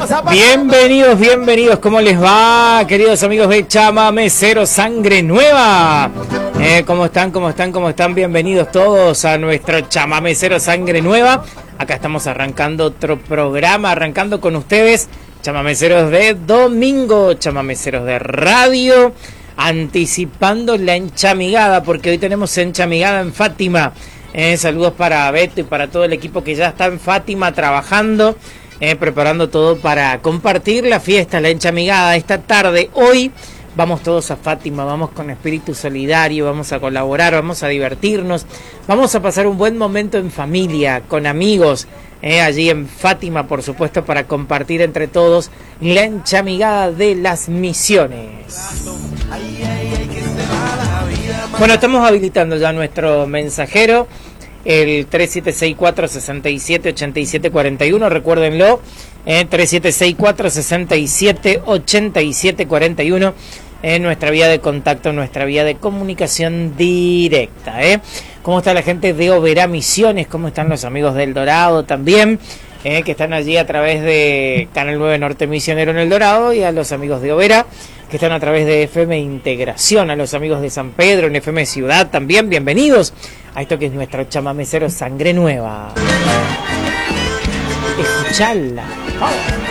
Bienvenidos, bienvenidos, ¿cómo les va, queridos amigos de Chamamé Cero Sangre Nueva? ¿Cómo están? ¿Cómo están? ¿Cómo están? Bienvenidos todos a nuestro Chamamé Cero Sangre Nueva. Acá estamos arrancando otro programa, arrancando con ustedes Chamameceros de domingo, Chamameceros de radio, anticipando la enchamigada, porque hoy tenemos enchamigada en Fátima. Saludos para Beto y para todo el equipo que ya está en Fátima trabajando, preparando todo para compartir la fiesta, la enchamigada esta tarde. Hoy vamos todos a Fátima, vamos con espíritu solidario, vamos a colaborar, vamos a divertirnos, vamos a pasar un buen momento en familia, con amigos, allí en Fátima, por supuesto, para compartir entre todos la enchamigada de las misiones. Bueno, estamos habilitando ya nuestro mensajero, el 3764-678741, recuérdenlo, 3764-678741, nuestra vía de contacto, nuestra vía de comunicación directa. ¿Cómo está la gente de Oberá Misiones? ¿Cómo están los amigos del Dorado también? Que están allí a través de Canal 9 Norte Misionero en El Dorado, y a los amigos de Oberá que están a través de FM Integración, a los amigos de San Pedro en FM Ciudad también, bienvenidos a esto que es nuestro Chamamé Cero Sangre Nueva. Escuchala.